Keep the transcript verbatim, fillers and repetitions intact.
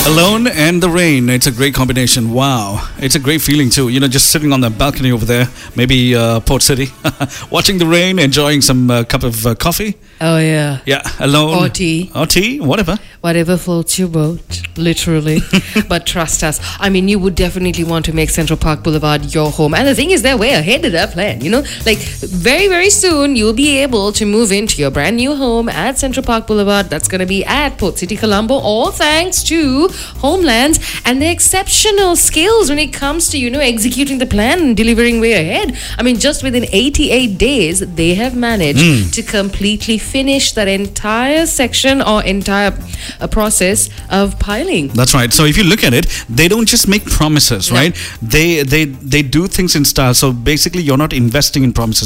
Alone and the rain. It's a great combination. Wow. It's a great feeling too. You know, just sitting on the balcony over there, maybe uh, Port City, watching the rain, enjoying some uh, cup of uh, coffee. Oh, yeah. Yeah, alone. Or tea. Or tea, whatever. Whatever floats your boat, literally. But trust us, I mean, you would definitely want to make Central Park Boulevard your home. And the thing is, they're way ahead of their plan, you know? Like, very, very soon, you'll be able to move into your brand new home at Central Park Boulevard. That's going to be at Port City, Colombo, all thanks to Homelands and their exceptional skills when it comes to, you know, executing the plan and delivering way ahead. I mean, just within eighty-eight days, they have managed mm. to completely finish that entire section or entire uh, process of piling. That's right. So if you look at it, they don't just make promises, no. right? They they they do things in style. So basically, you're not investing in promises.